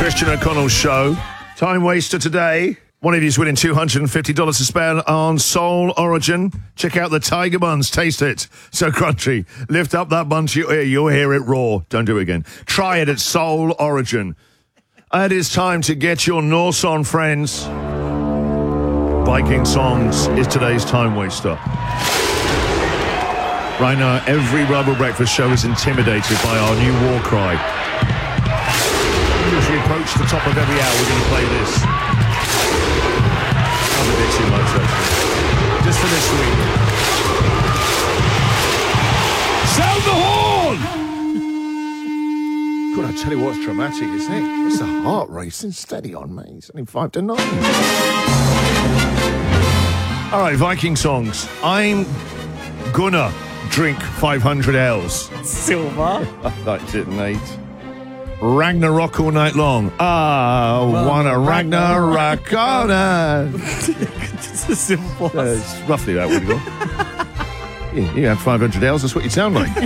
Christian O'Connell Show. Time waster today. One of you's winning $250 to spend on Soul Origin. Check out the Tiger Buns. Taste it. So crunchy. Lift up that bun to your ear. You'll hear it raw. Don't do it again. Try it at Soul Origin. It is time to get your Norse on, friends. Viking Songs is today's time waster. Right now, every Rubble Breakfast show is intimidated by our new war cry. As we approach the top of every hour, we're going to play this. Not a bit too much, actually. Just for this week. Sound the horn! God, I tell you what's dramatic, isn't it? It's a heart racing. Steady on, mate. It's only 5 to 9. All right, Viking Songs. I'm gonna drink 500 L's. Silver. I liked it, Nate. Ragnarok all night long. Wanna Ragnarok all night. It's a simple. It's roughly that, would you go? You have 500 L's, that's what you sound like.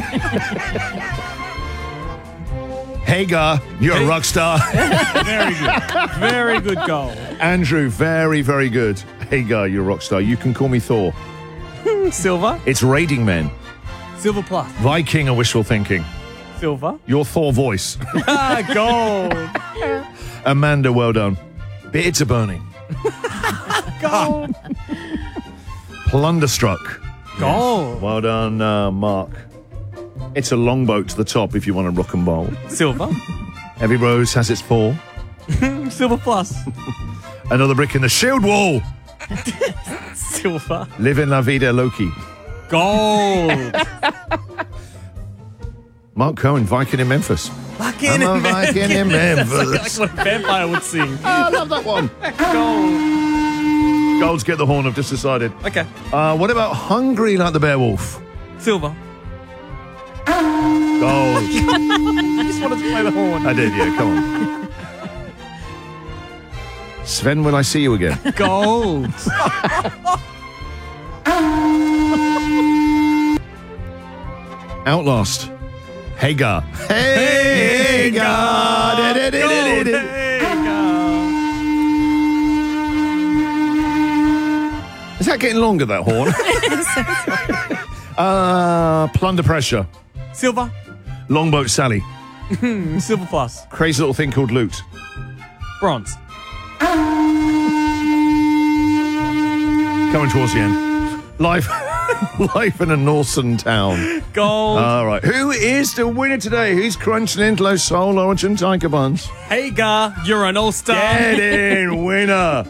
Hagar, you're a rock star. Very good. Very good goal. Andrew, very, very good. Hagar, you're a rock star. You can call me Thor. Silver. It's Raiding Men. Silver plus. Viking are wishful thinking. Silver. Your Thor voice. Gold. Amanda, well done. Beards are burning. Gold. Plunderstruck. Gold. Yes. Well done, Mark. It's a longboat to the top if you want to rock and roll. Silver. Every rose has its fall. Silver plus. Another brick in the shield wall. Silver. Live in La Vida Loki. Gold. Mark Cohen, Viking in Memphis. Viking I'm a Viking in Memphis. That's like what a vampire would sing. I love that one. Gold. Golds get the horn, I've just decided. Okay. What about Hungry Like the Beowulf? Silver. Gold. You just wanted to play the horn. I did, yeah, come on. Sven, will I see you again? Gold. Outlast. Hagar. Hagar. Is that getting longer, that horn? Plunder Pressure. Silver. Longboat Sally. Silver plus. Crazy Little Thing Called Loot. Bronze. Coming towards the end. Life in a Northern town. Gold. All right. Who is the winner today? Who's crunching into those Soul Origin Tiger Buns? Hagar, you're an all-star. Get in, winner.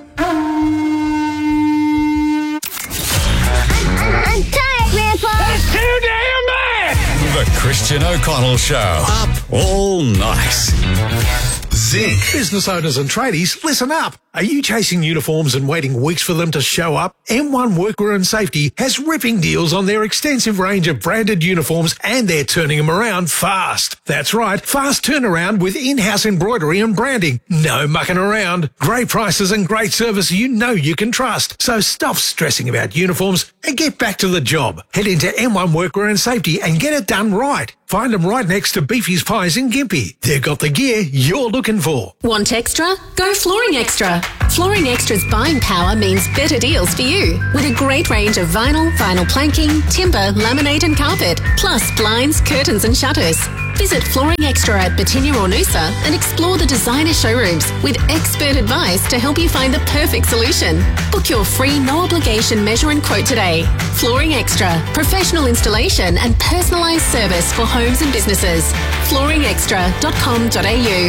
I'm tired, Grandpa. That's too damn bad! The Christian O'Connell Show. Up all night. Zinc. Business owners and tradies, listen up. Are you chasing uniforms and waiting weeks for them to show up? M1 Workwear and Safety has ripping deals on their extensive range of branded uniforms, and they're turning them around fast. That's right, fast turnaround with in-house embroidery and branding. No mucking around. Great prices and great service you know you can trust. So stop stressing about uniforms and get back to the job. Head into M1 Workwear and Safety and get it done right. Find them right next to Beefy's Pies in Gympie. They've got the gear you're looking for. Want extra? Go Flooring Extra. Flooring Extra's buying power means better deals for you. With a great range of vinyl planking, timber, laminate and carpet, plus blinds, curtains and shutters. Visit Flooring Extra at Batinia or Noosa and explore the designer showrooms with expert advice to help you find the perfect solution. Book your free no-obligation measure and quote today. Flooring Extra. Professional installation and personalised service for homes and businesses. flooringextra.com.au